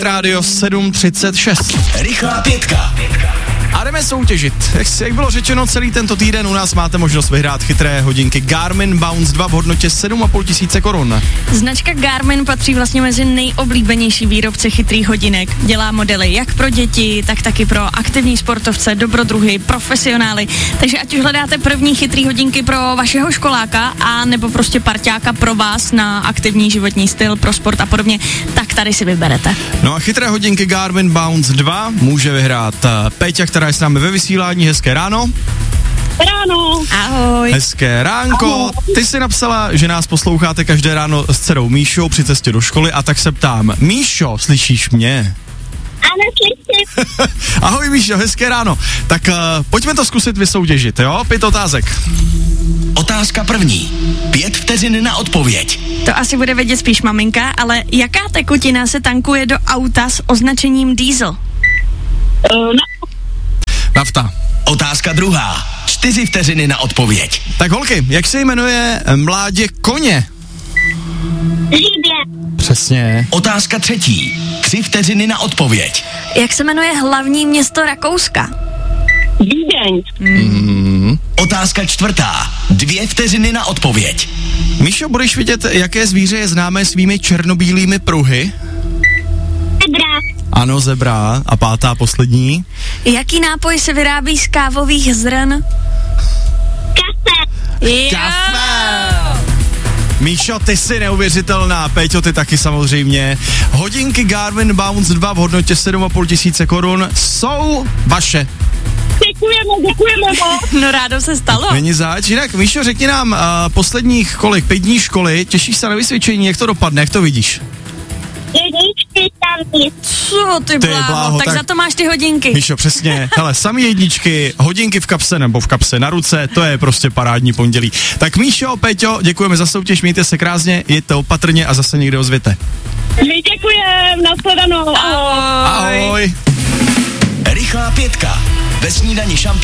Rádio 7:36. Rychlá pětka. A jdeme soutěžit. Jak bylo řečeno, celý tento týden u nás máte možnost vyhrát chytré hodinky Garmin Bounce 2 v hodnotě 7 500 korun. Značka Garmin patří vlastně mezi nejoblíbenější výrobce chytrých hodinek. Dělá modely jak pro děti, tak taky pro aktivní sportovce, dobrodruhy, profesionály. Takže ať už hledáte první chytrý hodinky pro vašeho školáka a nebo prostě parťáka pro vás na aktivní životní styl, pro sport a podobně, tak tady si vyberete. No a chytré hodinky Garmin Bounce 2 může vyhrát Péťa, která je s námi ve vysílání. Hezké ráno. Ráno. Ahoj. Hezké ránko. Ahoj. Ty jsi napsala, že nás posloucháte každé ráno s dcerou Míšou při cestě do školy, a tak se ptám. Míšo, slyšíš mě? Ano, slyším. Ahoj Míšo, hezké ráno. Tak pojďme to zkusit vysoutěžit, jo? 5 otázek. Otázka první. 5 vteřin na odpověď. To asi bude vědět spíš maminka, ale jaká tekutina se tankuje do auta s označením diesel? Nafta. Otázka druhá. 4 vteřiny na odpověď. Tak holky, jak se jmenuje mládě koně? Žibě. Přesně. Otázka třetí. 3 vteřiny na odpověď. Jak se jmenuje hlavní město Rakouska? Vídeň. Otázka čtvrtá. 2 vteřiny na odpověď. Míšo, budeš vidět, jaké zvíře je známé svými černobílými pruhy? Zebra. Ano, zebra. A 5. poslední. Jaký nápoj se vyrábí z kávových zrn? Kafe. Kafe! Míšo, ty jsi neuvěřitelná, Péťo, ty taky samozřejmě. Hodinky Garmin Bounce 2 v hodnotě 7 500 korun jsou vaše. Děkujeme moc. No rádo se stalo. Není zač. Jinak, Míšo, řekni nám posledních 5 dní školy, těšíš se na vysvědčení, jak to dopadne, jak to vidíš? Jedničky tam nic. Co ty bláho, tak za to máš ty hodinky. Míšo, přesně. Hele, sami jedničky, hodinky v kapse nebo v kapse na ruce, to je prostě parádní pondělí. Tak Míšo, Péťo, děkujeme za soutěž, mějte se krásně, jeďte opatrně a zase někde ozvěte. My děkujeme, nashledanou. Ahoj. Ahoj. Rychlá pětka. Ve snídani šampion.